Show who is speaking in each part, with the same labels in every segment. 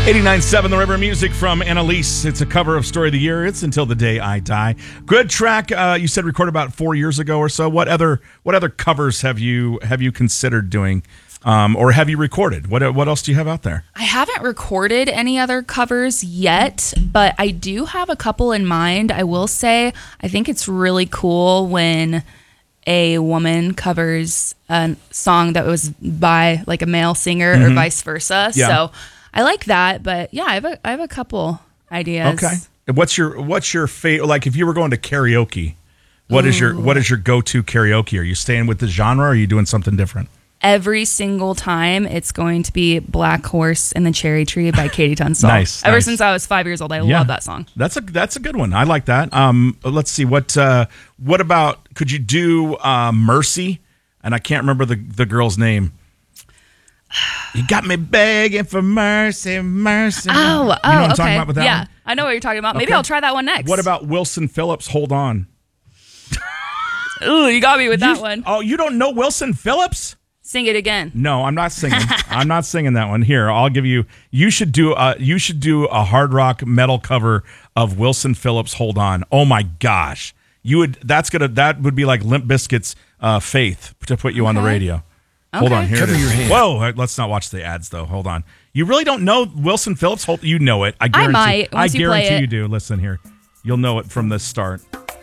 Speaker 1: 89.7 The River, music from Annalise. It's a cover of Story of the Year. It's Until the Day I Die. Good track. You said recorded about 4 years ago or so. What other covers have you considered doing, or have you recorded? What else do you have out there?
Speaker 2: I haven't recorded any other covers yet, but I do have a couple in mind. I will say I think it's really cool when a woman covers a song that was by like a male singer or vice versa. Yeah. So I like that, but yeah, I have a couple ideas.
Speaker 1: Okay. What's your favorite? Like, if you were going to karaoke, what is your go-to karaoke? Are you staying with the genre, or are you doing something different?
Speaker 2: Every single time, it's going to be Black Horse and the Cherry Tree by Katie Tunstall.
Speaker 1: Nice.
Speaker 2: Ever since I was 5 years old, I love that song.
Speaker 1: That's a good one. I like that. Let's see what about, could you do Mercy? And I can't remember the girl's name. You got me begging for mercy, mercy.
Speaker 2: Oh,
Speaker 1: you know what I'm
Speaker 2: okay.
Speaker 1: talking about with that
Speaker 2: Yeah,
Speaker 1: one?
Speaker 2: I know what you're talking about. Maybe I'll try that one next.
Speaker 1: What about Wilson Phillips, Hold On?
Speaker 2: Ooh, you got me with that one.
Speaker 1: Oh, you don't know Wilson Phillips?
Speaker 2: Sing it again.
Speaker 1: No, I'm not singing. I'm not singing that one. Here, I'll give you. You should do a hard rock metal cover of Wilson Phillips, Hold On. Oh my gosh, that would be like Limp Bizkit's Faith to put you on the radio. Hold on, here.
Speaker 3: Cover your hand.
Speaker 1: Whoa, let's not watch the ads though. Hold on. You really don't know Wilson Phillips? You know it. I guarantee.
Speaker 2: might, once you play it.
Speaker 1: You do. Listen here. You'll know it from the start.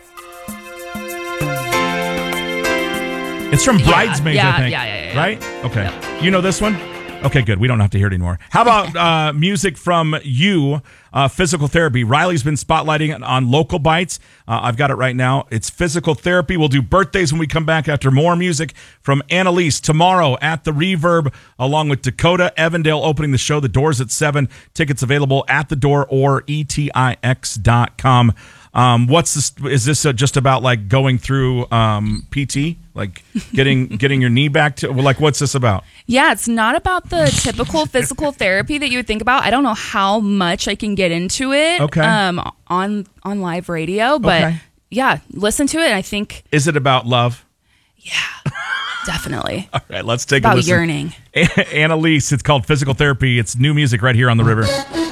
Speaker 1: It's from Bridesmaids, I think.
Speaker 2: Yeah.
Speaker 1: Right? Okay.
Speaker 2: Yep.
Speaker 1: You know this one? Okay, good. We don't have to hear it anymore. How about music from you, Physical Therapy? Riley's been spotlighting on Local Bites. I've got it right now. It's Physical Therapy. We'll do birthdays when we come back after more music from Annalise tomorrow at the Reverb, along with Dakota Evandale opening the show. The door's at 7. Tickets available at the door or etix.com. What's this? Is this just about like going through PT, like getting your knee back to? Like, what's this about?
Speaker 2: Yeah, it's not about the typical physical therapy that you would think about. I don't know how much I can get into it.
Speaker 1: Okay.
Speaker 2: On live radio, but yeah, listen to it. I think.
Speaker 1: Is it about love?
Speaker 2: Yeah, definitely.
Speaker 1: All right, let's take a
Speaker 2: about
Speaker 1: listen.
Speaker 2: yearning.
Speaker 1: Annalise, it's called Physical Therapy. It's new music right here on the River.